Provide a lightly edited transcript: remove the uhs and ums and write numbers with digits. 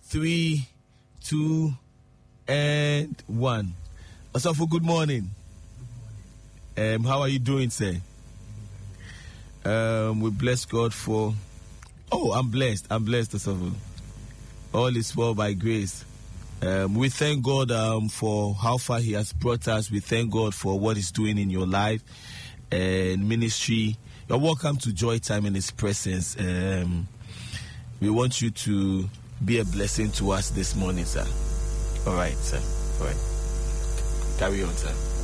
3, 2, and 1. Asafo, good morning. How are you doing, sir? We bless God for... Oh, I'm blessed, Asafo. All is well by grace. We thank God for how far He has brought us. We thank God for what He's doing in your life and ministry. You're welcome to Joy Time in His presence. We want you to be a blessing to us this morning, sir. All right, sir. All right. Carry on, sir.